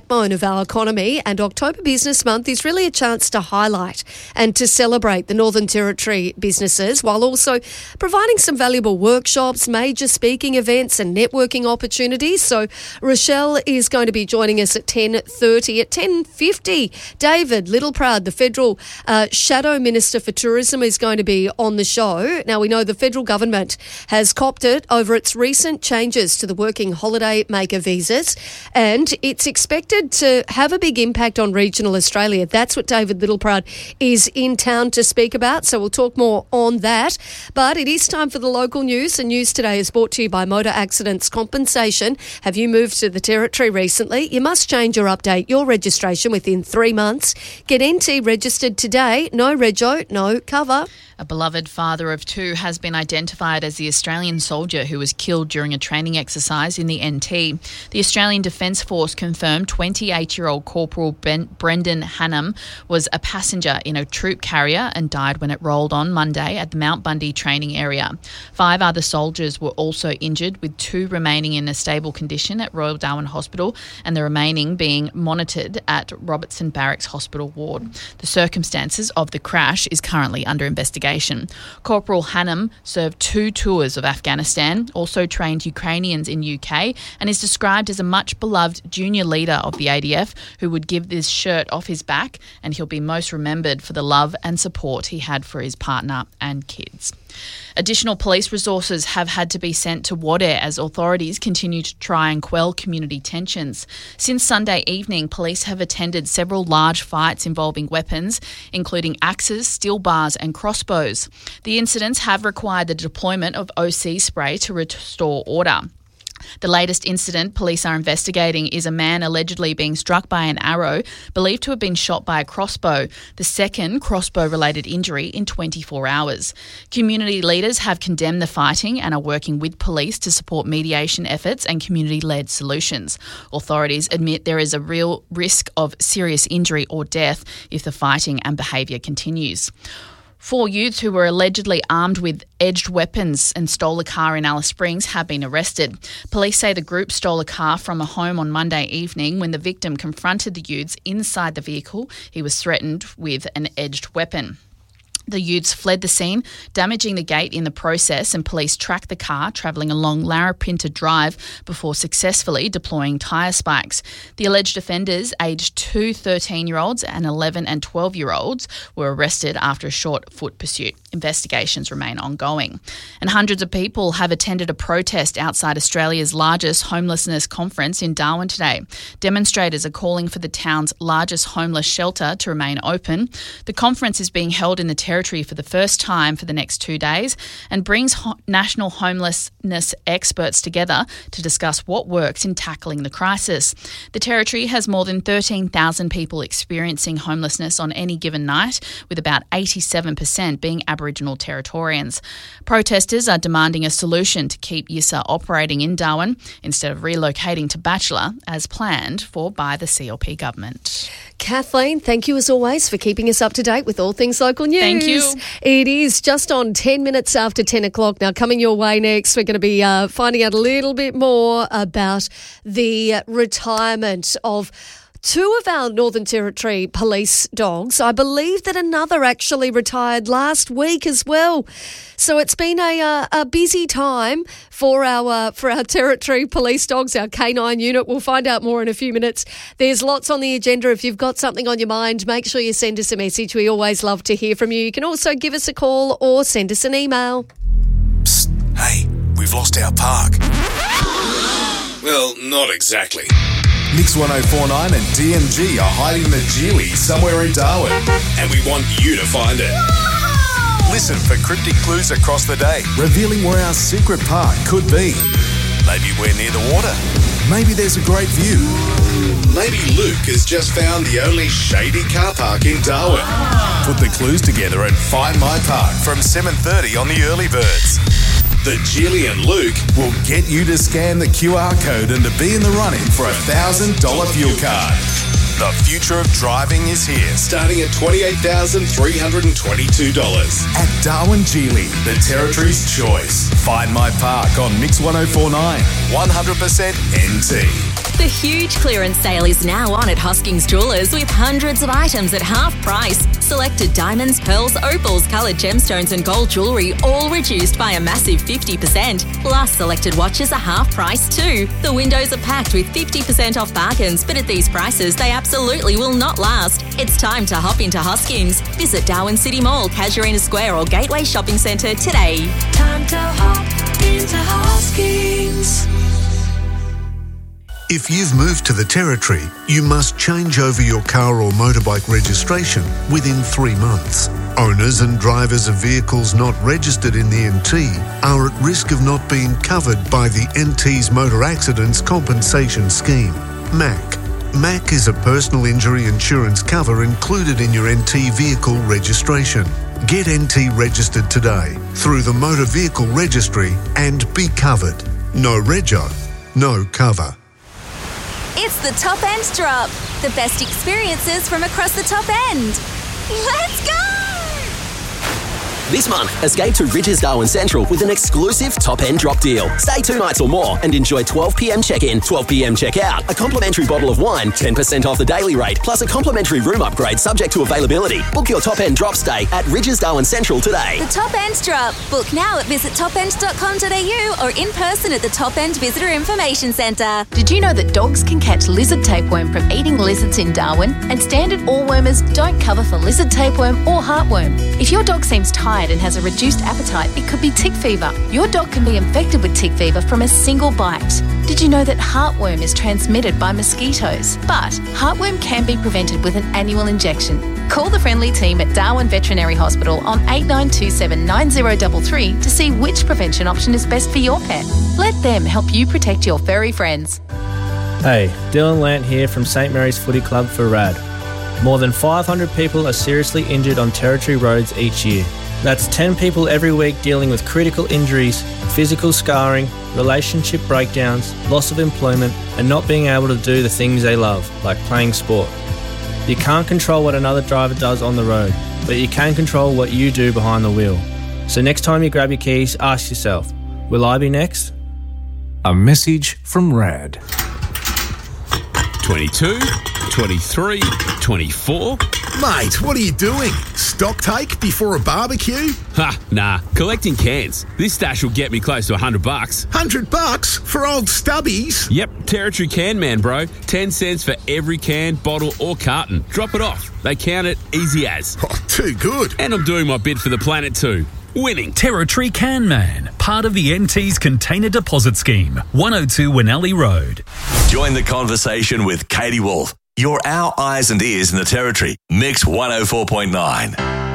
backbone of our economy, and October Business Month is really a chance to highlight and to celebrate the Northern Territory businesses, while also providing some valuable workshops, major speaking events and networking opportunities. So Rochelle is going to be joining us at 10:30. At 10:50, David Littleproud, the Federal Shadow Minister for Tourism, is going to be on the show. Now, we know the federal government has copped it over its recent changes to the working holiday maker visas, and it's expected to have a big impact on regional Australia. That's what David Littleproud is in town to speak about, so we'll talk more on that. But it is time for the local news, and News Today is brought to you by Motor Accidents Compensation. Have you moved to the Territory recently? You must change or update your registration within 3 months. Get NT registered today. No rego, no cover. A beloved father of two has been identified as the Australian soldier who was killed during a training exercise in the NT. The Australian Defence Force confirmed 28-year-old Corporal Brendan Hannam was a passenger in a troop carrier and died when it rolled on Monday at the Mount Bundy training area. 5 other soldiers were also injured, with 2 remaining in a stable condition at Royal Darwin Hospital and the remaining being monitored at Robertson Barracks Hospital ward. The circumstances of the crash is currently under investigation. Corporal Hannam served 2 tours of Afghanistan, also trained Ukrainians in UK, and is described as a much beloved junior leader of the ADF who would give this shirt off his back, and he'll be most remembered for the love and support he had for his partner and kids. Additional police resources have had to be sent to Wadeye as authorities continue to try and quell community tensions. Since Sunday evening, police have attended several large fights involving weapons, including axes, steel bars and crossbows. The incidents have required the deployment of OC spray to restore order. The latest incident police are investigating is a man allegedly being struck by an arrow believed to have been shot by a crossbow, the second crossbow-related injury in 24 hours. Community leaders have condemned the fighting and are working with police to support mediation efforts and community-led solutions. Authorities admit there is a real risk of serious injury or death if the fighting and behaviour continues. 4 youths who were allegedly armed with edged weapons and stole a car in Alice Springs have been arrested. Police say the group stole a car from a home on Monday evening. When the victim confronted the youths inside the vehicle, he was threatened with an edged weapon. The youths fled the scene, damaging the gate in the process, and police tracked the car travelling along Larapinta Drive before successfully deploying tyre spikes. The alleged offenders, aged 2 13-year-olds and 11 and 12-year-olds, were arrested after a short foot pursuit. Investigations remain ongoing. And hundreds of people have attended a protest outside Australia's largest homelessness conference in Darwin today. Demonstrators are calling for the town's largest homeless shelter to remain open. The conference is being held in the Territory for the first time for the next 2 days and brings national homelessness experts together to discuss what works in tackling the crisis. The Territory has more than 13,000 people experiencing homelessness on any given night, with about 87% being Aboriginal Territorians. Protesters are demanding a solution to keep YISA operating in Darwin instead of relocating to Bachelor as planned for by the CLP government. Kathleen, thank you as always for keeping us up to date with all things local news. Thank you. It is just on 10 minutes after 10 o'clock. Now, coming your way next, we're going to be finding out a little bit more about the retirement of 2 of our Northern Territory police dogs. I believe that another actually retired last week as well. So it's been a busy time for our Territory police dogs, our K9 unit. We'll find out more in a few minutes. There's lots on the agenda. If you've got something on your mind, make sure you send us a message. We always love to hear from you. You can also give us a call or send us an email. Psst, hey, we've lost our park. Well, not exactly. Mix 1049 and DMG are hiding the Geely somewhere in Darwin, and we want you to find it. Whoa! Listen for cryptic clues across the day, revealing where our secret park could be. Maybe we're near the water. Maybe there's a great view. Maybe Luke has just found the only shady car park in Darwin. Put the clues together and find my park from 7:30 on the Early Birds. The Geely and Luke will get you to scan the QR code and to be in the running for a $1,000 fuel card. The future of driving is here, starting at $28,322. At Darwin Geely, the Territory's choice. Find my park on Mix 1049, 100% NT. The huge clearance sale is now on at Hoskins Jewellers with hundreds of items at half price. Selected diamonds, pearls, opals, coloured gemstones and gold jewellery all reduced by a massive 50%. Plus, selected watches are half price too. The windows are packed with 50% off bargains, but at these prices, they absolutely will not last. It's time to hop into Hoskins. Visit Darwin City Mall, Casuarina Square or Gateway Shopping Centre today. Time to hop into Hoskins. If you've moved to the Territory, you must change over your car or motorbike registration within 3 months. Owners and drivers of vehicles not registered in the NT are at risk of not being covered by the NT's Motor Accidents Compensation Scheme, MAC. MAC is a personal injury insurance cover included in your NT vehicle registration. Get NT registered today through the Motor Vehicle Registry and be covered. No rego, no cover. It's the Top End Drop. The best experiences from across the top end. Let's go! This month, escape to Ridges Darwin Central with an exclusive top-end drop deal. Stay 2 nights or more and enjoy 12 p.m. check-in, 12 p.m. check-out, a complimentary bottle of wine, 10% off the daily rate, plus a complimentary room upgrade subject to availability. Book your top-end drop stay at Ridges Darwin Central today. The Top End Drop. Book now at visittopend.com.au or in person at the Top End Visitor Information Centre. Did you know that dogs can catch lizard tapeworm from eating lizards in Darwin? And standard all-wormers don't cover for lizard tapeworm or heartworm. If your dog seems tired and has a reduced appetite, it could be tick fever. Your dog can be infected with tick fever from a single bite. Did you know that heartworm is transmitted by mosquitoes? But heartworm can be prevented with an annual injection. Call the friendly team at Darwin Veterinary Hospital on 8927 9033 to see which prevention option is best for your pet. Let them help you protect your furry friends. Hey, Dylan Lant here from St Mary's Footy Club for RAD. More than 500 people are seriously injured on Territory roads each year. That's 10 people every week dealing with critical injuries, physical scarring, relationship breakdowns, loss of employment, and not being able to do the things they love, like playing sport. You can't control what another driver does on the road, but you can control what you do behind the wheel. So next time you grab your keys, ask yourself, will I be next? A message from RAD. 22, 23, 24. Mate, what are you doing? Stock take before a barbecue? Ha, nah. Collecting cans. This stash will get me close to $100. $100 for old stubbies? Yep, Territory Can Man, bro. 10 cents for every can, bottle or carton. Drop it off. They count it easy as. Oh, too good. And I'm doing my bit for the planet too. Winning. Territory Can Man, part of the NT's Container Deposit Scheme, 102 Winnelly Road. Join the conversation with Katie Wolf. You're our eyes and ears in the Territory. Mix 104.9.